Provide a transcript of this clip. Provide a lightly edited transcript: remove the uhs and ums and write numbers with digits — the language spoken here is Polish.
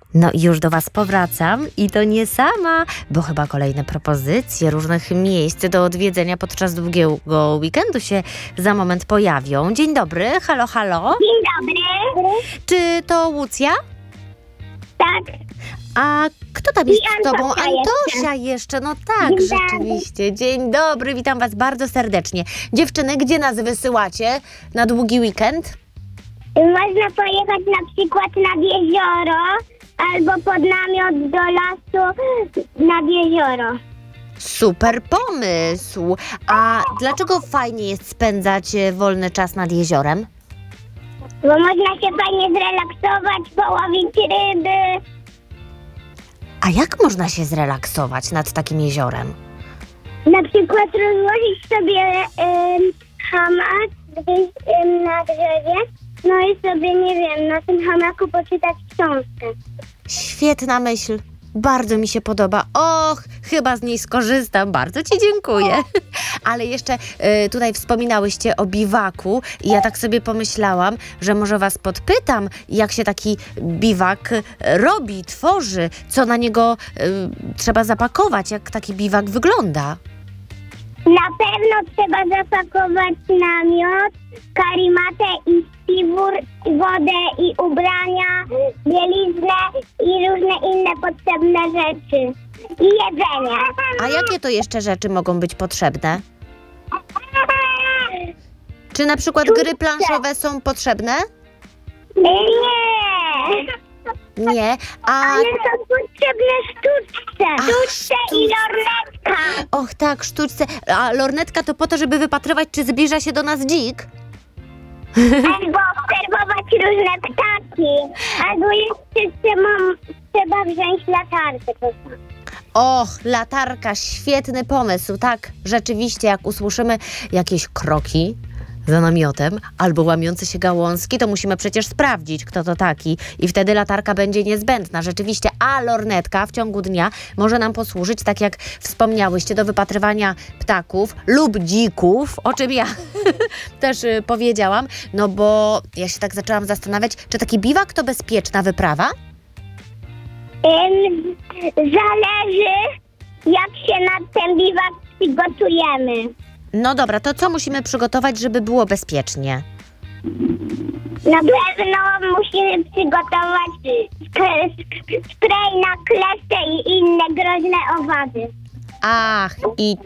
No i już do Was powracam i to nie sama, bo chyba kolejne propozycje różnych miejsc do odwiedzenia podczas długiego weekendu się za moment pojawią. Dzień dobry, halo, halo. Dzień dobry. Czy to Łucja? Tak. A kto tam jest z Tobą? Antosia Antosia jeszcze, no tak, Dzień dobry. rzeczywiście. Dzień dobry, witam Was bardzo serdecznie. Dziewczyny, gdzie nas wysyłacie na długi weekend? Można pojechać na przykład nad jezioro albo pod namiot do lasu nad jezioro. Super pomysł! A dlaczego fajnie jest spędzać wolny czas nad jeziorem? Bo można się fajnie zrelaksować, połowić ryby. A jak można się zrelaksować nad takim jeziorem? Na przykład rozłożyć sobie hamak gdzieś na drzewie. No i sobie, nie wiem, na tym hamaku poczytać książkę. Świetna myśl. Bardzo mi się podoba. Och, chyba z niej skorzystam. Bardzo Ci dziękuję. Ale jeszcze tutaj wspominałyście o biwaku i ja tak sobie pomyślałam, że może Was podpytam, jak się taki biwak robi, tworzy, co na niego trzeba zapakować, jak taki biwak wygląda. Na pewno trzeba zapakować namiot, karimatę i śpiwór, wodę i ubrania, bieliznę i różne inne potrzebne rzeczy. I jedzenie. A jakie to jeszcze rzeczy mogą być potrzebne? Czy na przykład gry planszowe są potrzebne? Nie! Nie. A Ale są potrzebne sztuczce. Sztuczce i lornetka. och tak, sztuczce. A lornetka to po to, żeby wypatrywać, czy zbliża się do nas dzik? Albo obserwować różne ptaki. Albo jeszcze trzeba wziąć latarkę. Och, latarka, świetny pomysł. Tak, rzeczywiście, jak usłyszymy jakieś kroki za namiotem albo łamiące się gałązki, to musimy przecież sprawdzić, kto to taki i wtedy latarka będzie niezbędna. Rzeczywiście, a lornetka w ciągu dnia może nam posłużyć, tak jak wspomniałyście, do wypatrywania ptaków lub dzików, o czym ja też powiedziałam, no bo ja się tak zaczęłam zastanawiać, czy taki biwak to bezpieczna wyprawa? Zależy, jak się na ten biwak przygotujemy. No dobra, to co musimy przygotować, żeby było bezpiecznie? Na pewno musimy przygotować spray na kleszcze i inne groźne owady. Ach, i